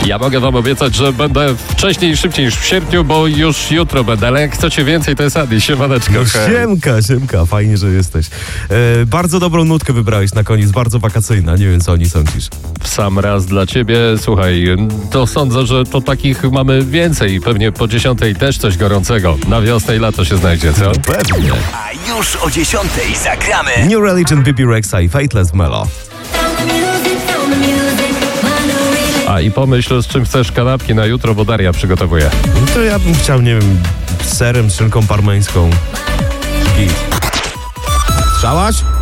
Ja mogę wam obiecać, że będę wcześniej i szybciej niż w sierpniu, bo już jutro będę, ale jak chcecie więcej, to jest Adi. Siemaneczko. Siemka, fajnie, że jesteś. Bardzo dobrą nutkę wybrałeś na koniec, bardzo wakacyjna, nie wiem co o niej sądzisz. W sam raz dla ciebie, słuchaj, to sądzę, że to takich mamy więcej. Pewnie po 10 też coś gorącego. Na wiosnę i lato się znajdzie, co? Pewnie. A już o 10 zagramy New Religion, Bibi Rexa i Fateless Melo. A i pomyśl, z czym chcesz kanapki na jutro, bo Daria przygotowuje. To ja bym chciał, nie wiem, z serem, z szynką parmeńską. Git. Strzałaś?